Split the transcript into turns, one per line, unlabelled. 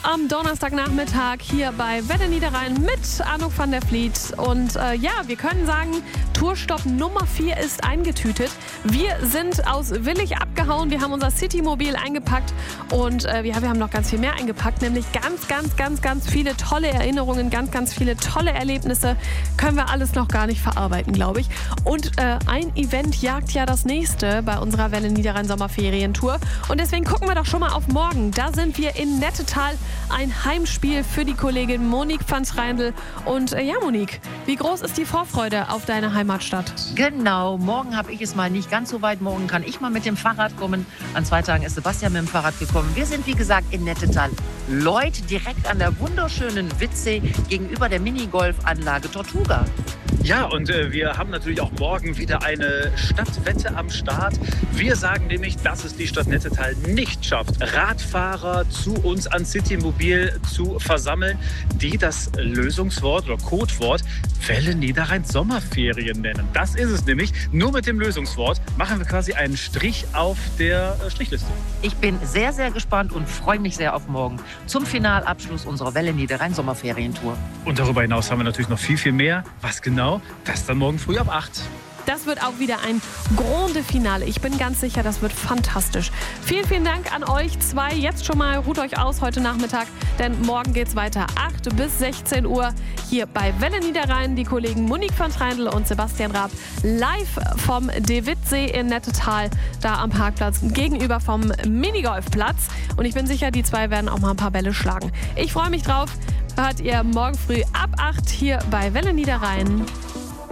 am Donnerstagnachmittag hier bei Welle Niederrhein mit Anouk van der Vliet. Und wir können sagen, Tourstopp Nummer 4 ist eingetütet. Wir sind aus Willich abgehauen. Wir haben unser Citymobil eingepackt und wir haben noch ganz viel mehr eingepackt, nämlich ganz viele tolle Erinnerungen, ganz viele tolle Erlebnisse. Können wir alles noch gar nicht verarbeiten, glaube ich. Und ein Event jagt ja das nächste bei unserer Welle Niederrhein Sommerferientour. Und deswegen gucken wir doch schon mal auf morgen. Da sind wir in Nettetal. Ein Heimspiel für die Kollegin Monique van Schreindl. Und Monique, wie groß ist die Vorfreude auf deine Heimatstadt?
Genau, morgen habe ich es mal nicht ganz so weit. Morgen kann ich mal mit dem Fahrrad kommen. An 2 Tagen ist Sebastian mit dem Fahrrad gekommen. Wir sind, wie gesagt, in Nettetal. Lloyd, direkt an der wunderschönen Witzsee gegenüber der Minigolfanlage Tortuga.
Ja, und wir haben natürlich auch morgen wieder eine Stadtwette am Start. Wir sagen nämlich, dass es die Stadt Nettetal nicht schafft, Radfahrer zu uns an Citymobil zu versammeln, die das Lösungswort oder Codewort Welle Niederrhein Sommerferien nennen. Das ist es nämlich. Nur mit dem Lösungswort machen wir quasi einen Strich auf der Strichliste.
Ich bin sehr, sehr gespannt und freue mich sehr auf morgen zum Finalabschluss unserer Welle Niederrhein Sommerferientour.
Und darüber hinaus haben wir natürlich noch viel mehr. Was genau? Das dann morgen früh ab 8.
Das wird auch wieder ein Grande Finale. Ich bin ganz sicher, das wird fantastisch. Vielen Dank an euch 2. Jetzt schon mal ruht euch aus heute Nachmittag, denn morgen geht's weiter. 8 bis 16 Uhr hier bei Welle Niederrhein. Die Kollegen Monique van Schreindl und Sebastian Raab live vom De Witt-See in Nettetal, da am Parkplatz gegenüber vom Minigolfplatz. Und ich bin sicher, die 2 werden auch mal ein paar Bälle schlagen. Ich freue mich drauf. Hört ihr morgen früh ab 8 hier bei Welle Niederrhein.